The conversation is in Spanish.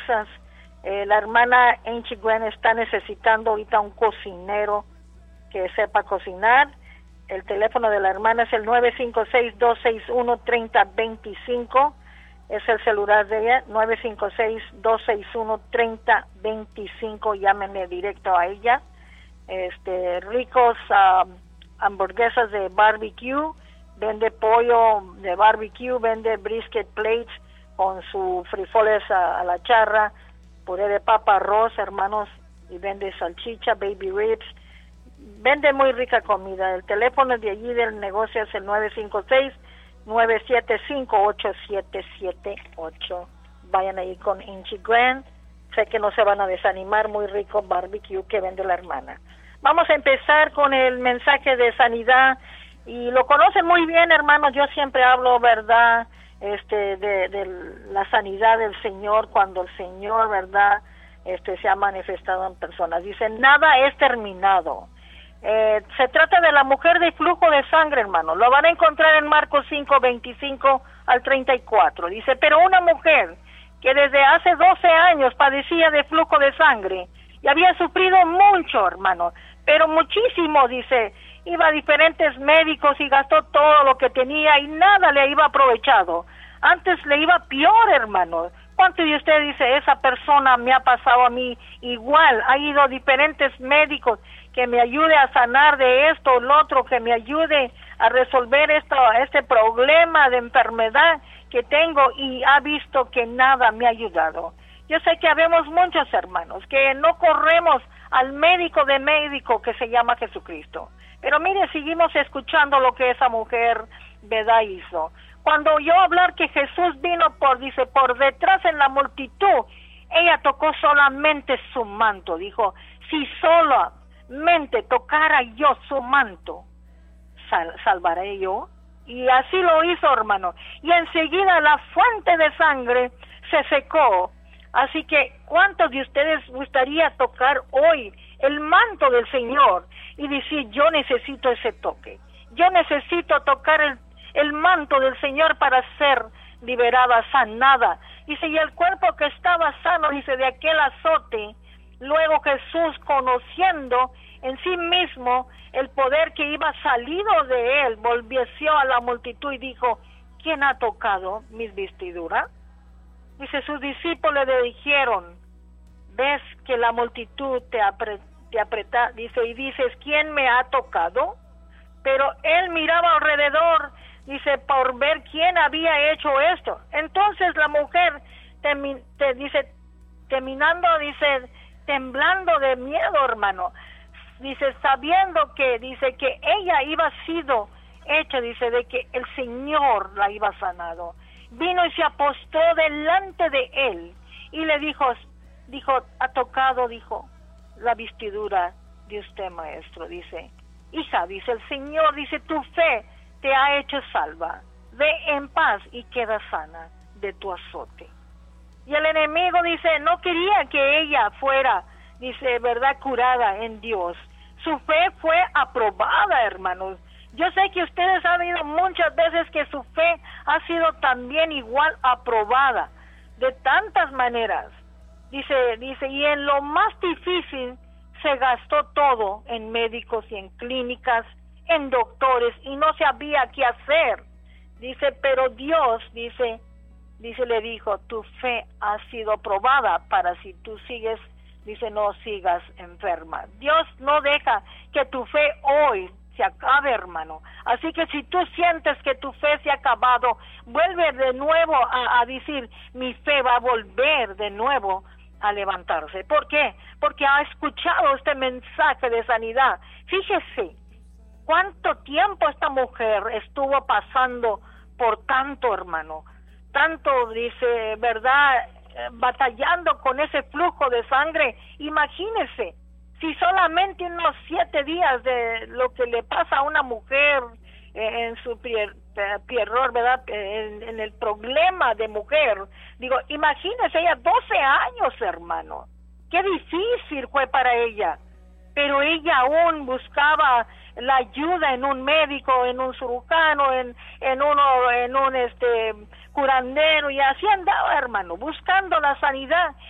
hamburguesas. La hermana Angie Gwen está necesitando ahorita un cocinero que sepa cocinar. El teléfono de la hermana es el 956-261-3025. Es el celular de ella, 956-261-3025. Llámenle directo a ella. Ricos hamburguesas de barbecue. Vende pollo de barbecue, vende brisket plates con sus frijoles a la charra, puré de papa, arroz, hermanos, y vende salchicha, baby ribs. Vende muy rica comida. El teléfono de allí del negocio es el 956-975-8778. Vayan ahí con Angie Grant. Sé que no se van a desanimar, muy rico barbecue que vende la hermana. Vamos a empezar con el mensaje de sanidad. Y lo conocen muy bien, hermanos. Yo siempre hablo, ¿verdad?, de la sanidad del Señor, cuando el Señor, ¿verdad?, se ha manifestado en personas. Dice, nada es terminado. Se trata de la mujer de flujo de sangre, hermano. Lo van a encontrar en Marcos 5:25 al 34. Dice, pero una mujer que desde hace 12 años padecía de flujo de sangre y había sufrido mucho, hermano, pero muchísimo, dice, iba a diferentes médicos y gastó todo lo que tenía y nada le iba aprovechado. Antes le iba peor, hermano. ¿Cuánto de usted dice, esa persona me ha pasado a mí igual? Ha ido a diferentes médicos que me ayude a sanar de esto o lo otro, que me ayude a resolver este problema de enfermedad que tengo, y ha visto que nada me ha ayudado. Yo sé que habemos muchos hermanos que no corremos al médico de médico que se llama Jesucristo. Pero mire, seguimos escuchando lo que esa mujer, ¿verdad?, hizo. Cuando oyó hablar que Jesús vino por detrás en la multitud, ella tocó solamente su manto. Dijo, si solamente tocara yo su manto, salvaré yo. Y así lo hizo, hermano. Y enseguida la fuente de sangre se secó. Así que, ¿cuántos de ustedes gustaría tocar hoy el manto del Señor y decir, yo necesito ese toque? Yo necesito tocar el manto del Señor para ser liberada, sanada. Dice, y el cuerpo que estaba sano, dice, de aquel azote, luego Jesús, conociendo en sí mismo el poder que iba salido de él, volvió a la multitud y dijo, ¿quién ha tocado mis vestiduras? Dice, sus discípulos le dijeron, ¿ves que la multitud te aprieta? Dice, y dices, ¿quién me ha tocado? Pero él miraba alrededor, dice, por ver quién había hecho esto. Entonces la mujer, temblando de miedo, hermano, dice, sabiendo que, dice, que ella iba sido hecha, dice, de que el Señor la iba sanado. Vino y se apostó delante de él y le dijo, ha tocado, dijo, la vestidura de usted, maestro. Dice, hija, dice el Señor, dice, tu fe te ha hecho salva. Ve en paz y queda sana de tu azote. Y el enemigo, dice, no quería que ella fuera, dice, verdad, curada en Dios. Su fe fue aprobada, hermanos. Yo sé que ustedes han oído muchas veces que su fe ha sido también igual aprobada, de tantas maneras. Dice, y en lo más difícil se gastó todo en médicos y en clínicas, en doctores, y no sabía qué hacer. Dice, pero Dios, dice, le dijo, tu fe ha sido probada para si tú sigues, dice, no sigas enferma. Dios no deja que tu fe hoy se acabe, hermano. Así que si tú sientes que tu fe se ha acabado, vuelve de nuevo a decir, mi fe va a volver de nuevo a levantarse. ¿Por qué? Porque ha escuchado este mensaje de sanidad. Fíjese cuánto tiempo esta mujer estuvo pasando por tanto, hermano. Tanto, dice, ¿verdad?, batallando con ese flujo de sangre. Imagínese, si solamente unos 7 días de lo que le pasa a una mujer en su pierror, ¿verdad?, en el problema de mujer. Digo, imagínese, ella 12 años, hermano. Qué difícil fue para ella. Pero ella aún buscaba la ayuda en un médico, en un cirujano, en un curandero, y así andaba, hermano, buscando la sanidad.